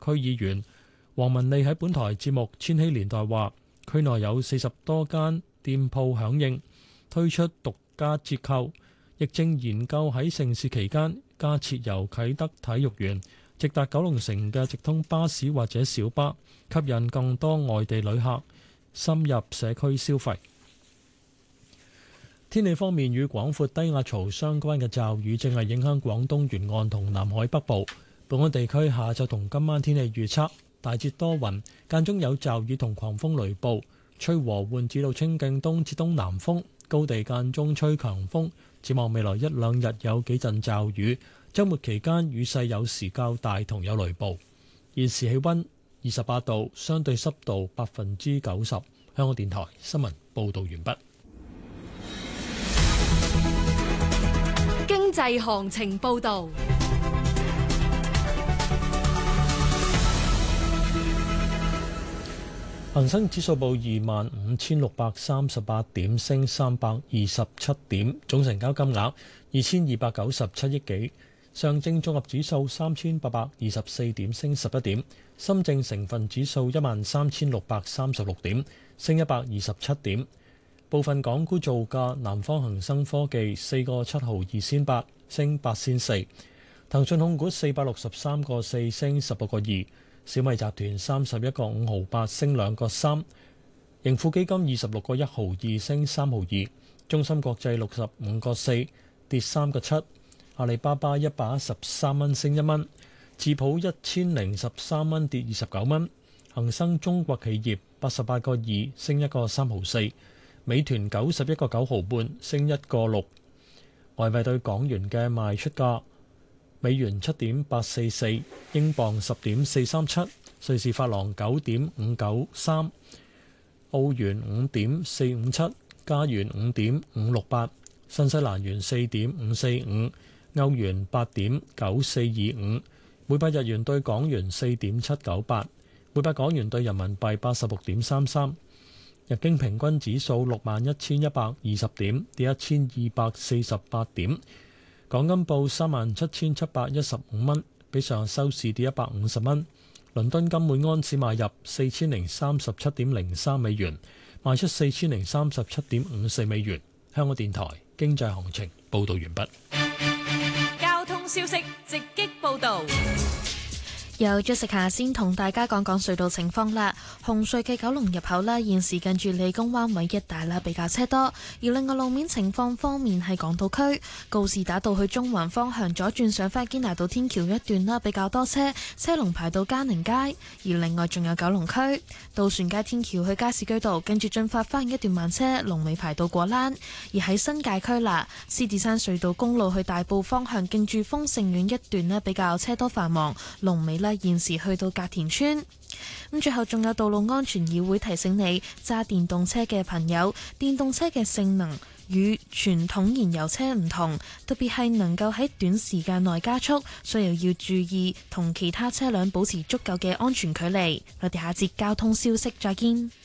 區議員黃文利喺本台節目《千禧年代》話，區內有40多間店鋪響應推出獨家折扣，亦正研究喺盛事期間加設由啟德體育園直達九龍城嘅直通巴士或者小巴，吸引更多外地旅客深入社區消費。天氣方面，與廣闊低壓槽相關嘅驟雨正係影響廣東沿岸同南海北部。本港地區下晝同今晚天氣預測，大致多雲，間中有驟雨同狂風雷暴，吹和緩至到清勁東至東南風，高地間中吹強風。展望未來一兩日有幾陣驟雨，週末期間雨勢有時較大同有雷暴。現時氣溫28度，相對濕度90%。香港電台新聞報導完畢。 經濟行情報導。 恒生指數報25,638點，升327點，總成交金額2297億幾。上證綜合指數3,824點，升11點。深證成分指數13,636點，升127點。部分港股造價，南方恒生科技4個7毫2仙8，升8仙4。騰訊控股463個4，升16個2。小米集團31個5毫8，升2個3。盈富基金26個1毫2，升3毫2。中芯國際65個4，跌3個7。阿里巴巴113蚊，升1蚊。智普1013蚊，跌29蚊。恒生中國企業88個2，升1個3毫4。美團91個9毫半，升1個6。外幣對港元嘅賣出價：美元7.844，英鎊10.437，瑞士法郎9.593，澳元5.457，加元5.568，新西蘭元4.545，歐元8.9425，每百日元對港元4.798，每百港元對人民幣86.33。日經平均指數61,120點，跌1248點。港金報37,715蚊，比上日收市跌150蚊。倫敦金每安士買入4037.03美元，賣出4037.54美元。香港電台經濟行情報導完畢。 交通消息直擊報導。 由Jessica先同大家講講隧道情況啦。紅隧嘅九龍入口啦，現時近住理工灣位一帶啦，比較車多。而另外路面情況方面，係港島區告士打道去中環方向左轉上返堅拿道天橋一段啦，比較多車，車龍排到嘉寧街。而另外仲有九龍區渡船街天橋去加士居道，跟住進發翻一段慢車，龍尾排到果欄。而喺新界區啦，獅子山隧道公路去大埔方向，近住豐盛苑一段呢，比較車多繁忙，龍尾現時去到隔田村。咁最後仲有道路安全議會提醒你，揸電動車嘅朋友，電動車嘅性能與傳統燃油車唔同，特別係能夠喺短時間內加速，需要注意同其他車輛保持足夠嘅安全距離。我哋下節交通消息再見。